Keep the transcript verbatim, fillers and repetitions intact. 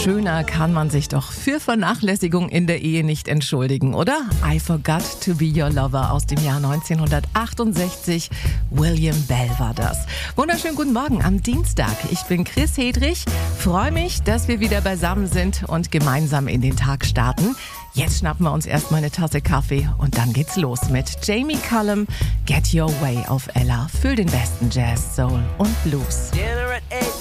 Schöner kann man sich doch für Vernachlässigung in der Ehe nicht entschuldigen, oder? I Forgot to Be Your Lover aus dem Jahr neunzehnhundertachtundsechzig. William Bell war das. Wunderschönen guten Morgen am Dienstag. Ich bin Chris Hedrich. Freue mich, dass wir wieder beisammen sind und gemeinsam in den Tag starten. Jetzt schnappen wir uns erstmal eine Tasse Kaffee und dann geht's los mit Jamie Cullum, Get Your Way auf Ella für den besten Jazz, Soul und Blues.